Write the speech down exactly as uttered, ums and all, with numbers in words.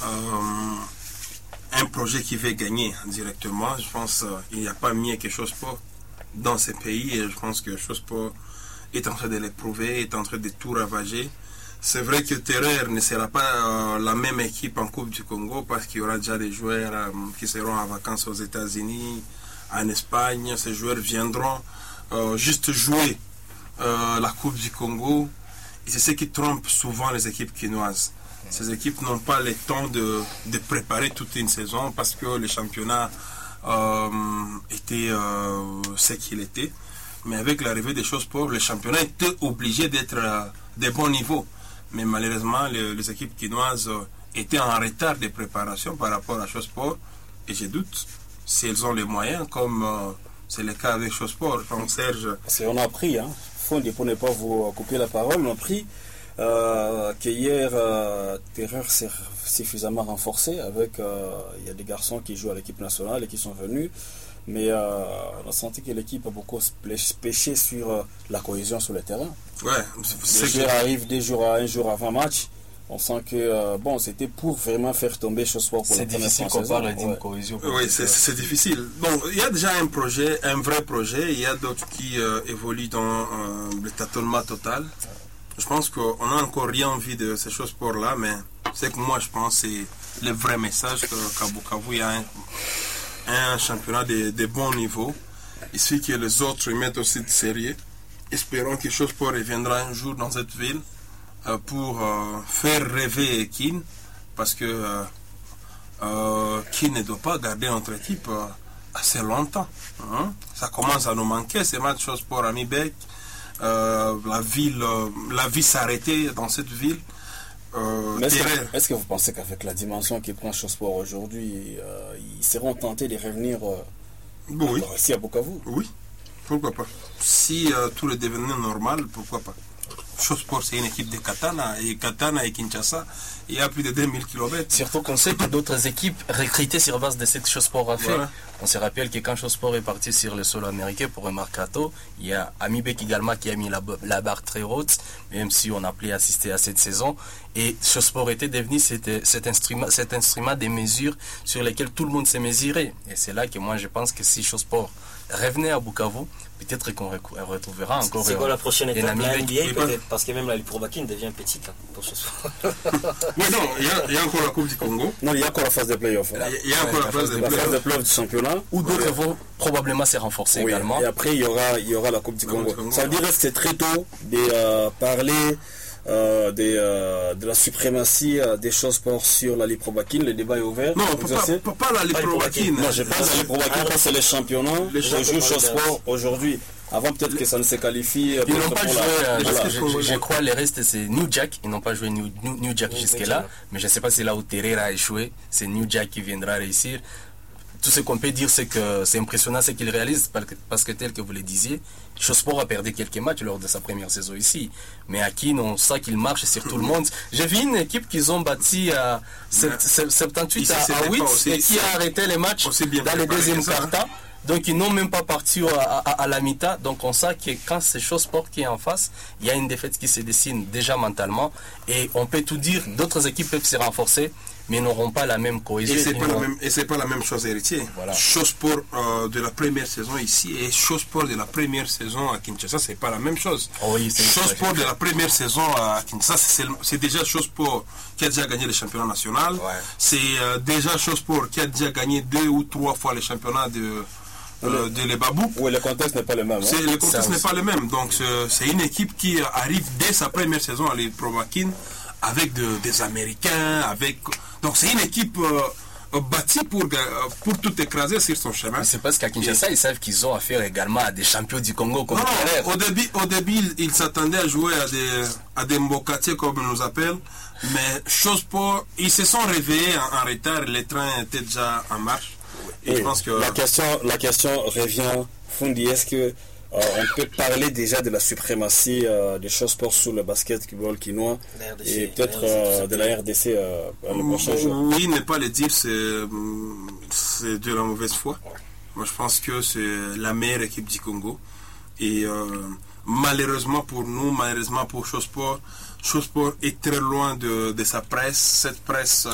euh, un projet qui veut gagner directement. Je pense qu'il n'y a pas mieux que Chossport dans ces pays et je pense que Chossport est en train de l'éprouver, est en train de tout ravager. C'est vrai que Terreur ne sera pas euh, la même équipe en Coupe du Congo parce qu'il y aura déjà des joueurs euh, qui seront en vacances aux États-Unis, en Espagne. Ces joueurs viendront euh, juste jouer euh, la Coupe du Congo. Et c'est ce qui trompe souvent les équipes quinoises. Ces équipes n'ont pas le temps de, de préparer toute une saison parce que le championnat euh, était euh, ce qu'il était. Mais avec l'arrivée des Chossport, le championnat était obligé d'être euh, de bon niveau. Mais malheureusement, les, les équipes quinoises euh, étaient en retard de préparation par rapport à Chossport. Et je doute si elles ont les moyens, comme euh, c'est le cas avec Chossport. Donc Serge... On a appris, hein, Fondi, pour ne pas vous couper la parole, on a appris euh, que hier, euh, Terreur s'est suffisamment renforcé. Avec, euh, il y a des garçons qui jouent à l'équipe nationale et qui sont venus. Mais euh, on a senti que l'équipe a beaucoup pêché sur euh, la cohésion sur le terrain. Ouais, les joueurs que... arrivent des jours à un jour avant match. On sent que euh, bon, c'était pour vraiment faire tomber Chossport pour la première fois. C'est difficile qu'on parle d'une ouais. cohésion. Oui, c'est difficile. Bon, il y a déjà un projet, un vrai projet. Il y a d'autres qui euh, évoluent dans euh, le tâtonnement total. Je pense qu'on n'a encore rien vu de ces Chossport-là, mais c'est que moi je pense que c'est le vrai message que qu'à Bukavu, il y a un, un championnat de, de bon niveau. Il suffit que les autres mettent aussi de sérieux. Espérons que Chossport reviendra un jour dans cette ville euh, pour euh, faire rêver Kin, parce que euh, euh, Kin ne doit pas garder notre équipe euh, assez longtemps. Hein? Ça commence à nous manquer, ces matchs Chossport à Mibek. Euh, la ville, euh, la vie s'arrêtait dans cette ville. Euh, est-ce, que, est-ce que vous pensez qu'avec la dimension qui prend Chossport aujourd'hui, euh, ils seront tentés de revenir euh, oui. ici à Bukavu? Oui, pourquoi pas. Si euh, tout est devenu normal, pourquoi pas. Chossport, c'est une équipe de Katana, et Katana et Kinshasa, il y a plus de deux mille kilomètres. Surtout qu'on sait que d'autres équipes recrutées sur base de cette Chossport a fait. Voilà. On se rappelle que quand Chossport est parti sur le sol américain pour un mercato, il y a Amibek également qui a mis la, la barre très haute, même si on n'a plus assisté à cette saison. Et Chossport était devenu cet, cet, instrument, cet instrument des mesures sur lesquelles tout le monde s'est mesuré. Et c'est là que moi je pense que si Chossport revenait à Bukavu, peut-être qu'on retrouvera encore. C'est quoi la prochaine étape de la N B A peut-être, parce que même la Liprobakin devient petite hein, pour Chossport. Oui, non, il y, y a encore la Coupe du Congo. Non, il y a encore la phase de play-off. Il y, y a encore ouais, la, phase de, la phase de play-off du championnat. Où d'autres vont probablement se renforcer oui, également. Et après, il y aura, il y aura la Coupe du Congo. Congo. Ça veut dire que c'est très tôt de euh, parler euh, de, euh, de la suprématie euh, des Chossport sur la Liprobakin. Le débat est ouvert. Non, on peut pas, pas, pas la Liprobakin. Non, je pense que la Liprobakin, c'est les championnats. Les joue Chossport aujourd'hui. Avant peut-être que ça ne se qualifie. Ils n'ont pas joué, la... voilà. je, je, je crois le reste c'est New Jack, ils n'ont pas joué New, New, New Jack jusque-là, mais je ne sais pas si là où Terreur a échoué, c'est New Jack qui viendra réussir. Tout ce qu'on peut dire, c'est que c'est impressionnant ce qu'il réalise, parce que tel que vous le disiez, Chossport a perdu quelques matchs lors de sa première saison ici. Mais à qui on sait qu'il marche sur tout le monde. J'ai vu une équipe qu'ils ont bâtie à soixante-dix-huit à huit et qui a arrêté les matchs dans le deuxième quart-temps. Donc ils n'ont même pas parti à, à, à la mi-temps. Donc on sait que quand c'est Chossport qui est en face, il y a une défaite qui se dessine déjà mentalement. Et on peut tout dire, d'autres équipes peuvent se renforcer, mais n'auront pas la même cohésion. Et c'est pas, vont... pas la même chose héritier. Voilà. Chossport euh, de la première saison ici et Chossport de la première saison à Kinshasa, c'est pas la même chose. Oh oui, Chossport de la première saison à Kinshasa, c'est déjà Chossport qui a déjà gagné le championnat national. Ouais. C'est euh, déjà Chossport qui a déjà gagné deux ou trois fois le championnat de Euh, de les Babou. Oui, le contexte n'est pas le même. Hein? Le contexte n'est pas le même. Donc, c'est une équipe qui arrive dès sa première saison à l'Iprobakin avec de, des Américains. Avec... Donc, c'est une équipe euh, bâtie pour, pour tout écraser sur son chemin. C'est parce qu'à Kinshasa, ils savent qu'ils ont affaire également à des champions du Congo comme non, au début, au début, ils, ils s'attendaient à jouer à des, à des Mbokatiers, comme on nous appelle. Mais Chossport, ils se sont réveillés en, en retard. Les trains étaient déjà en marche. Et oui, je pense que... la, question, la question revient, Fondi, est-ce que euh, on peut parler déjà de la suprématie euh, des Chossport sur le basketball quinois et peut-être euh, de la R D C euh, le prochain jour? Oui, ne pas le dire, c'est, c'est de la mauvaise foi. Moi, je pense que c'est la meilleure équipe du Congo. Et euh, malheureusement pour nous, malheureusement pour Chossport, Chossport est très loin de, de sa presse. Cette presse